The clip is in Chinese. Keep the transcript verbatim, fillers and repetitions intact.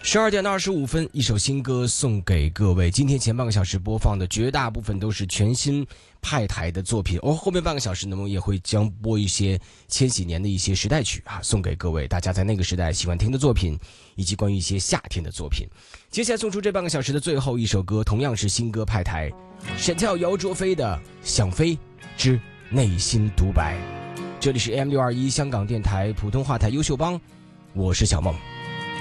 十二点二十五分，一首新歌送给各位。今天前半个小时播放的绝大部分都是全新派台的作品，而、哦、后面半个小时呢，我们也会将播一些千禧年的一些时代曲啊，送给各位大家在那个时代喜欢听的作品，以及关于一些夏天的作品。接下来送出这半个小时的最后一首歌，同样是新歌派台，沈跳姚卓飞的《想飞之内心独白》。这里是 A M 六二一香港电台普通话台优秀帮，我是小梦。